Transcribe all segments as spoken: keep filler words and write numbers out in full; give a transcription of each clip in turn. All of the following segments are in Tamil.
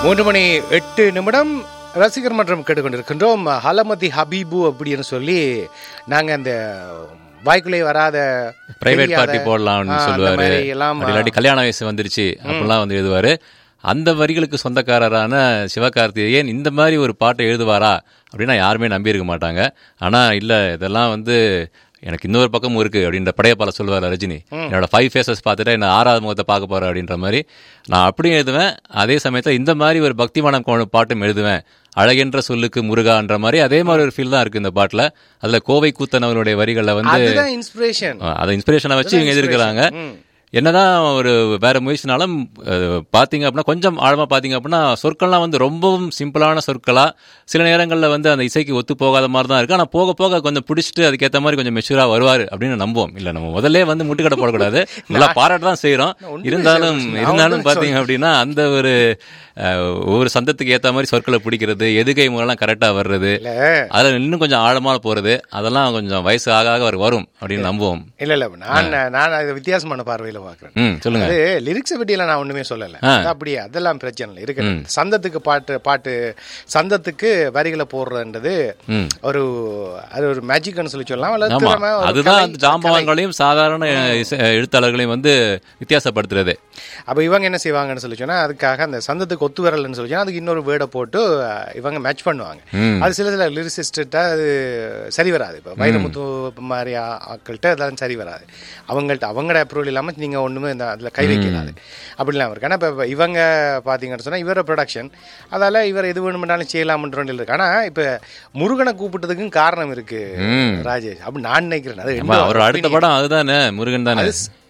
மூன்று மணி எட்டு நிமிடம் ரசிகர் மன்றம் கேட்டுக்கொண்டிருக்கின்றோம். ஹலமதி ஹபீபு அப்படின்னு சொல்லி நாங்கள் அந்த வாய்க்குள்ளே வராத பிரைவேட் பார்ட்டி போடலாம்னு சொல்லுவாரு, இல்லாட்டி கல்யாண வயசு வந்துருச்சு அப்படிலாம் வந்து எழுதுவாரு. அந்த வரிகளுக்கு சொந்தக்காரரான சிவகார்த்திகேயன் இந்த மாதிரி ஒரு பாட்டை எழுதுவாரா அப்படின்னா யாருமே நம்பியிருக்க மாட்டாங்க. ஆனால் இல்லை, இதெல்லாம் வந்து எனக்கு இன்னொரு பக்கமும் இருக்குது அப்படின்ற படையப்பால சொல்லுவார் ரஜினி. என்னோட ஃபைவ் ஃபேஸஸ் பார்த்துட்டு என்ன ஆறாவது முகத்தை பார்க்க போகிறேன் அப்படின்ற மாதிரி நான் அப்படியும் எழுதுவேன். அதே சமயத்தில் இந்த மாதிரி ஒரு பக்திமானம் பாட்டும் எழுதுவேன். அழகென்ற சொல்லுக்கு முருகான்ற மாதிரி அதே மாதிரி ஒரு ஃபீல் தான் இருக்குது இந்த பாட்டில். அதில் கோவை கூத்தன் அவருடைய வரிகளில் வந்து இன்ஸ்பிரேஷன் அதை இன்ஸ்பிரேஷனை வச்சு இவங்க எழுதியிருக்கிறாங்க. என்னதான் ஒரு வேற முயற்சினாலும் பார்த்தீங்க அப்படின்னா கொஞ்சம் ஆழமாக பார்த்தீங்க அப்படின்னா சொற்கள்லாம் வந்து ரொம்பவும் சிம்பிளான சொற்களா சில நேரங்களில் வந்து அந்த இசைக்கு ஒத்து போகாத மாதிரி தான் இருக்குது. ஆனால் போக போக கொஞ்சம் பிடிச்சிட்டு அதுக்கேற்ற மாதிரி கொஞ்சம் மெச்சூராக வருவார் அப்படின்னு நம்புவோம். இல்லை, நம்ம முதல்ல வந்து முட்டுக்கடை போடக்கூடாது, நல்லா பாராட்டு தான் செய்கிறோம். இருந்தாலும் இருந்தாலும் பார்த்தீங்க அப்படின்னா அந்த ஒரு ஒவ்வொரு சந்தத்துக்கு ஏற்ற மாதிரி சொற்களை பிடிக்கிறது, எதுகை முகலாம் கரெக்டாக வர்றது, அதில் இன்னும் கொஞ்சம் ஆழமாக போகிறது, அதெல்லாம் கொஞ்சம் வயசு ஆக ஆக வரும் அப்படின்னு நம்புவோம். இல்லை இல்லை நான் நான் வித்தியாசமான பார்வையில் பார்க்குறேன். சொல்லுங்க. அது லிரிக்ஸை பற்றியெல்லாம் நான் ஒன்றுமே சொல்லலை. அப்படியே அதெல்லாம் பிரச்சனை இல்லை இருக்கு. சந்தத்துக்கு பாட்டு பாட்டு சந்தத்துக்கு வரிகளை போடுறதுன்றது ஒரு அது ஒரு மேஜிக்னு சொல்லி சொல்லலாம். அதுதான் ஜாம்பவான்களையும் சாதாரண எழுத்தாளர்களையும் வந்து வித்தியாசப்படுத்துறது. அப்போ இவங்க என்ன செய்வாங்கன்னு சொல்லி சொன்னா, அதுக்காக அந்த சந்தத்துக்கு ஒத்து வரலன்னு சொல்லி சொன்னா அதுக்கு இன்னொரு வேர்டை போட்டு இவங்க மேட்ச் பண்ணுவாங்க. அது சில சில லிரிசிஸ்ட்ட அது சரி வராது. இப்போ வைரமுத்து மாதிரி ஆட்கள்கிட்ட அதெல்லாம் சரி வராது. அவங்கள்ட்ட அவங்களோட அப்ரூவல் இல்லாமல் நீங்கள் ஒன்றுமே இந்த அதில் கை வைக்கலாது அப்படிலாம் இருக்கு. ஆனால் இப்போ இவங்க பார்த்தீங்கன்னு சொன்னால் இவர ப்ரொடக்ஷன், அதால் இவர் எது வேணுமென்னாலும் செய்யலாம்ன்ற இருக்கு. ஆனால் இப்போ முருகனை கூப்பிட்டதுக்கும் காரணம் இருக்கு ராஜேஷ், அப்படி நான் நினைக்கிறேன். அது அவர் அடுத்த படம் அதுதானே, முருகன் தானே.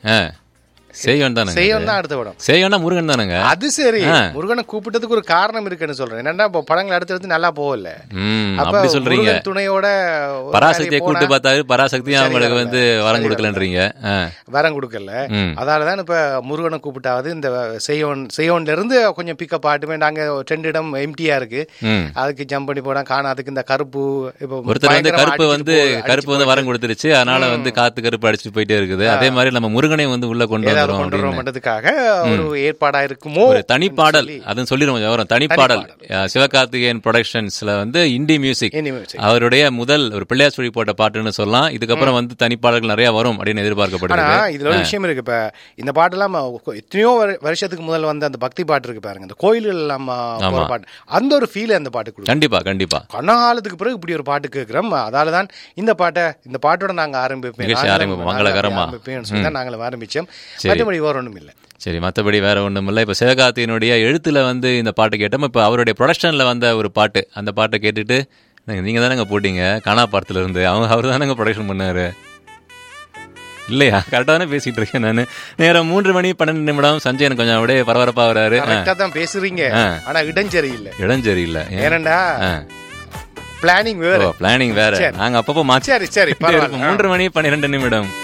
சேயோன் தானே, சேயோன் தான் அடுத்த படம். சேயோன்னா முருகன் தானங்க. அது சரி, முருகனை கூப்பிட்டதுக்கு ஒரு காரணம் இருக்குன்னு சொல்றேன். என்னன்னா இப்போ படங்கள் அடுத்தடுத்து நல்லா போகல. அப்படி சொல்றீங்க. துணையோட பராசக்தியை கூப்பிட்டு பார்த்தாரு, பராசக்தியும் அவங்களுக்கு வந்து வரம் கொடுக்கலன்றீங்க. வரம் கொடுக்கல, அதாலதான் இப்ப முருகனை கூப்பிட்டாவது இந்த செய்யோன் செய்யோன்ல இருந்து கொஞ்சம் பிக்கப் ஆட்டுமே. நாங்க ரெண்டு இடம் எம்டியா இருக்கு, அதுக்கு ஜம்ப் பண்ணி போனா காணாதுக்கு இந்த கருப்பு இப்போ ஒருத்தர் வந்து கருப்பு வந்து கருப்பு வந்து வரம் கொடுத்துருச்சு, அதனால வந்து காத்து கருப்பு அடிச்சுட்டு போயிட்டே இருக்குது. அதே மாதிரி நம்ம முருகனையும் வந்து உள்ள கொண்டு கொண்டுறதுக்காக ஒரு ஏற்பாடா இருக்குமோ. ஒரு தனிப்பாடல் அதுன்னு சொல்லிடுவோம். தனிப்பாடல் சிவகார்த்திகேயன் ப்ரொடக்ஷன்ஸ்ல வந்து இண்டி மியூசிக் அவருடைய முதல் ஒரு பிள்ளையார் சொல்லி போட்ட பாட்டுன்னு சொல்லலாம். இதுக்கப்புறம் வந்து தனிப்பாடல்கள் நிறைய வரும் அப்படின்னு எதிர்பார்க்கப்படுது. இதுல ஒரு விஷயம் இருக்கு. இப்ப இந்த பாட்டெல்லாம் எத்தனையோ வருஷத்துக்கு முதல் வந்து அந்த பக்தி பாட்டு இருக்கு பாருங்க, இந்த கோயில்கள் எல்லாம் பாட்டு, அந்த ஒரு ஃபீல் அந்த பாட்டு கண்டிப்பா கண்டிப்பா கனகாலத்துக்கு பிறகு இப்படி ஒரு பாட்டு கேட்கிறோம். அதாலதான் இந்த பாட்டை இந்த பாட்டோட நாங்க ஆரம்பிப்போம் மங்களகரமா நாங்களும் ஆரம்பிச்சோம். மற்றபடி வேற ஒன்றும் இல்லை. சரி, மற்றபடி வேற ஒன்றும் இல்லை. இப்போ சிவகார்த்திகேயனுடைய எழுத்துல வந்து இந்த பாட்டு கேட்டோம். இப்போ அவருடைய ப்ரொடக்ஷன்ல வந்த ஒரு பாட்டு, அந்த பாட்டை கேட்டுட்டு நீங்க தானேங்க போட்டீங்க கானா படத்துல இருந்து, அவங்க அவர் தானேங்க ப்ரொடக்ஷன் பண்ணாரு இல்லையா? கரெக்டாக தானே பேசிட்டு இருக்கேன் நான். நேரம் மூன்று மணி பன்னெண்டு நிமிடம். சஞ்சயன் கொஞ்சம் அப்படியே பரபரப்பா வராரு. தான் பேசுறீங்க, ஆனா இடஞ்சரி இல்லை. இடஞ்சரி இல்லை ஏனண்டா பிளானிங் வேற, பிளானிங் வேற. நாங்க அப்பப்போ மாற்றி. சரி சரி, மூன்று மணி பன்னிரெண்டு நிமிடம்.